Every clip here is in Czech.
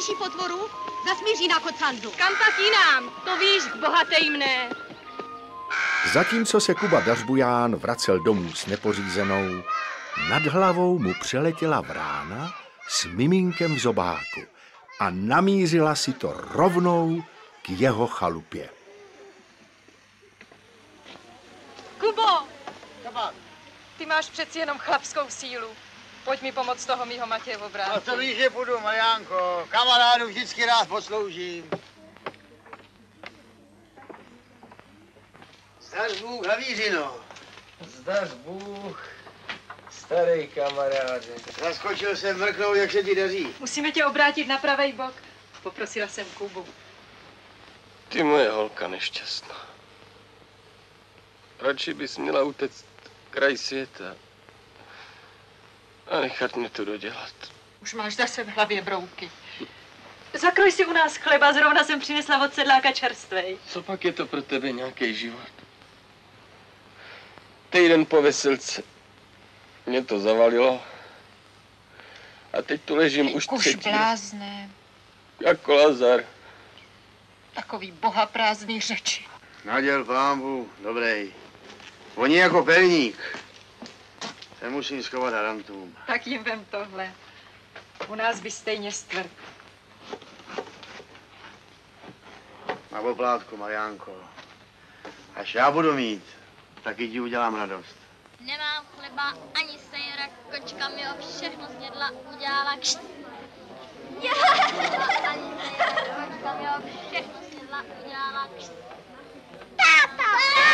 nejlepší potvoru? Zasmíří na kocandu. Kam tak jinam? To víš, bohatej mne. Zatímco se Kuba Dařbuján vracel domů s nepořízenou, nad hlavou mu přeletěla vrána s miminkem v zobáku a namířila si to rovnou k jeho chalupě. Kubo! Ty máš přeci jenom chlapskou sílu. Pojď mi pomoct toho mýho Matěje obrátku. No to víš, že půjdu, Mariánko. Kamarádu vždycky rád posloužím. Zdař Bůh, Havířino. Zdař Bůh, starý kamaráde. Zaskočil jsem mrknout, jak se ti daří. Musíme tě obrátit na pravej bok. Poprosila jsem Kubu. Ty moje holka nešťastná. Radši bys měla utéct kraj světa a nechat mě to dodělat. Už máš zase v hlavě brouky. Zakroj si u nás chleba, zrovna jsem přinesla od sedláka čerstvej. Co pak je to pro tebe nějaký život? Týden po veselce mě to zavalilo a teď tu ležím už třetí. Blázne. Jako Lazar. Takový bohaprázdný řeči. Naděl pámbu, dobrý. Oni jako pelník. Se musím schovat harantům. Tak jim vem tohle. U nás by stejně stvrt. Na oplátku, Mariánko. Až já budu mít, taky ti udělám radost. Nemám chleba ani sejra, kočka mi ho všechno snědla, udělala kšt. Ani sejra, kočka mi ho všechno snědla, udělala kšt. Táta!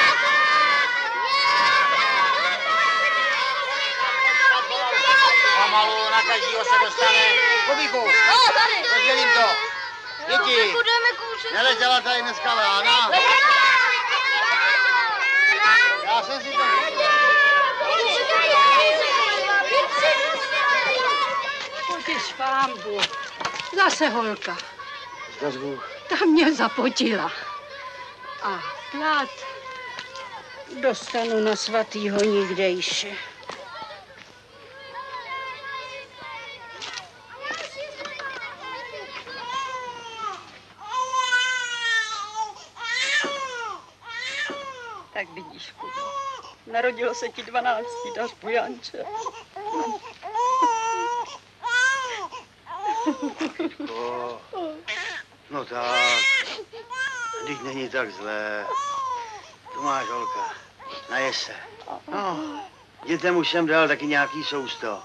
Pomalu, na každýho se dostane. Kubíku, rozdělím to. Děti, neletěla tady dneska rána. Já jsem si to Potěš pámbu. Zase holka. Zdař Bůh. Ta mě zapotila. A plat dostanu na svatýho nikdejše. Tak vidíš, Kubo. Narodilo se ti 12. Dařbujánče. No tak, teď není tak zlé. Tu máš, holka, najez se. No, dětem už jsem dal taky nějaký sousto.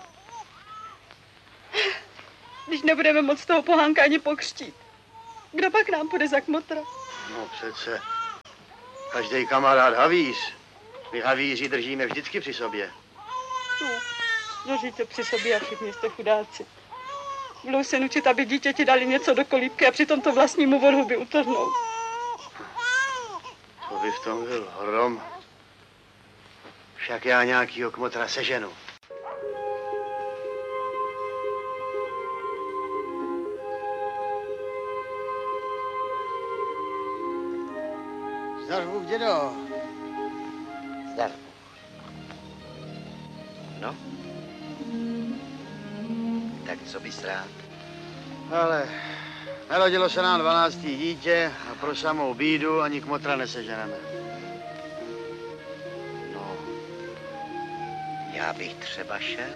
Když nebudeme moc toho pohánka ani pokřtít, kdo pak nám půjde za kmotra? No přece, každý kamarád havíř. My havíři držíme vždycky při sobě. No, držíte při sobě a všichni jste chudáci. Budou se nučit, aby dítěti dali něco do kolíbky a přitom to vlastnímu volhuby utrhnou. To by v tom byl hrom. Však já nějakýho kmotra seženu. Zdar Bůh, dědo. Zdar Bůh. No? Tak co bys rád? Ale narodilo se nám 12. dítě a pro samou bídu ani kmotra neseženeme. No, já bych třeba šel.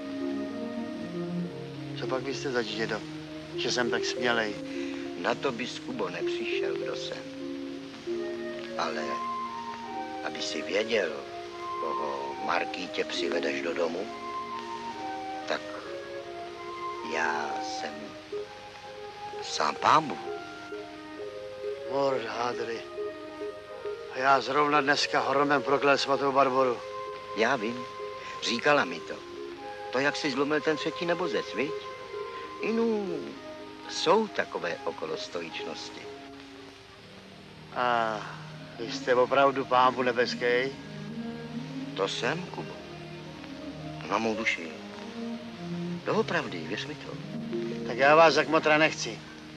Co pak byste zač, dědo, že jsem tak smělej? Na to bys, Kubo, nepřišel, kdo jsem. Ale aby si věděl, koho Markýtě přivedeš do domu, tak já jsem sám Pán Bůh. Mord hádry. A já zrovna dneska hromem proklel svatou Barboru. Já vím, říkala mi to. To, jak jsi zlomil ten třetí nebozec, viď? Inu, jsou takové okolostojičnosti. A vy jste opravdu Pán Bůh nebeský? To jsem, Kubo. Na mou duši. Doopravdy, věř mi to. Tak já vás za kmotra nechci.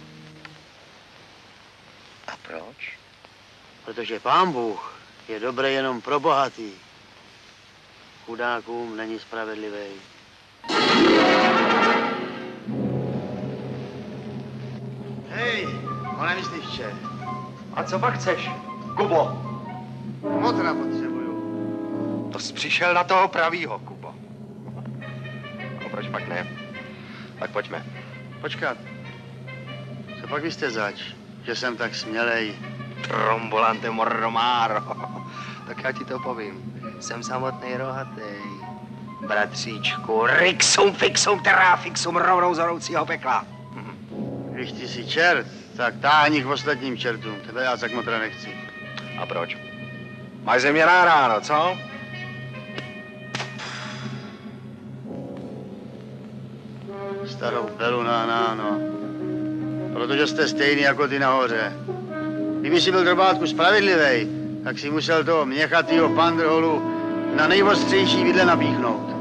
A proč? Protože Pán Bůh je dobrý jenom pro bohatý. Chudákům není spravedlivý. pane myslivče. A co pak chceš, Kubo? Motra potřebuju. To jsi přišel na toho pravýho, Kubo. No proč pak ne? Tak pojďme. Počkat. Co pak vy jste zač, že jsem tak smělej? Trombolante mordomaro. Tak já ti to povím. Jsem samotný rohatej. Bratříčku, rixum fixum terra fixum rovnou z horoucího pekla. Když ty jsi čert, tak táhni k ostatním čertům. Tebe já tak motra nechci. A proč? Máš ze mě ráno, co? Starou belu no. Protože jste stejný jako ty nahoře. Kdyby si byl drobátku spravedlivej, tak si musel toho měchatýho pandrholu na nejostřejší vidle napíchnout.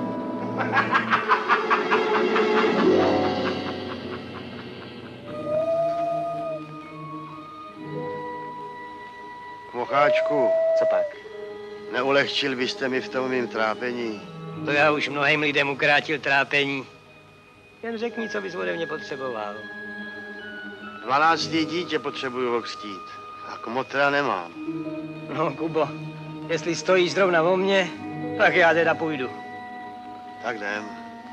Mocháčku. Co pak? Neulehčil byste mi v tom mým trápení? To já už mnohým lidem ukrátil trápení. Jen řekni, co bys ode mě potřeboval. 12. dítě potřebuju okřtít. A kmotra nemám. No, Kubo, jestli stojíš zrovna o mně, tak já teda půjdu. Tak jdem.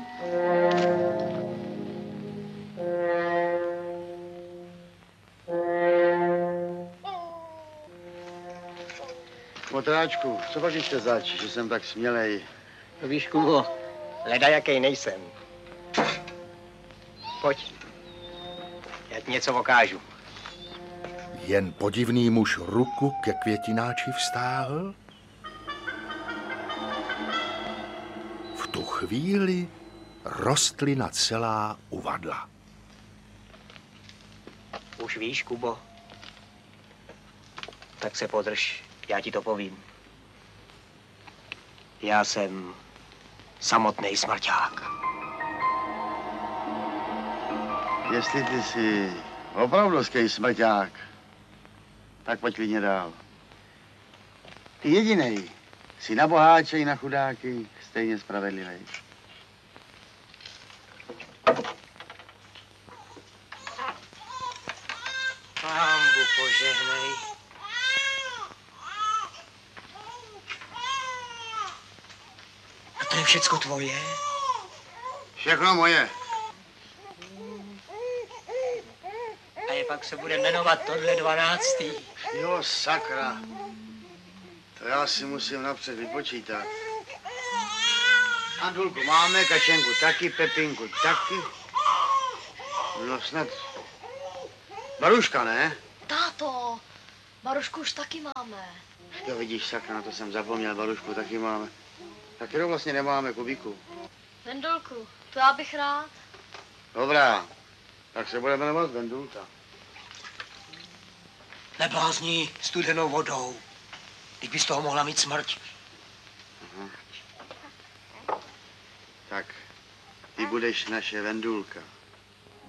Kmotráčku, co pak jste zač, že jsem tak smělej? No víš, Kubo, leda jakej nejsem. Pojď, já ti něco ukážu. Jen podivný muž ruku ke květináči vztáhl. V tu chvíli rostlina celá uvadla. Už víš, Kubo? Tak se podrž, já ti to povím. Já jsem samotný smrťák. Jestli ty jsi opravdovský smrťák, tak pojď klidně dál. Ty jedinej jsi na boháče i na chudáky stejně spravedlivý. Pánbu požehnej. A to je všecko tvoje? Všechno moje. A je pak se bude jmenovat tohle 12. Jo, sakra. To já si musím napřed vypočítat. Andulku máme, Kačenku taky, Pepinku taky. No snad Baruška, ne? Táto, Barušku už taky máme. Jo, vidíš, sakra, na to jsem zapomněl, Barušku taky máme. Tak kterou vlastně nemáme, Kubíku? Vendolku, to já bych rád. Dobrá, tak se bude jmenovat Vendulka. Neblázní studenou vodou. Teď bys toho mohla mít smrť. Tak, ty budeš naše Vendulka.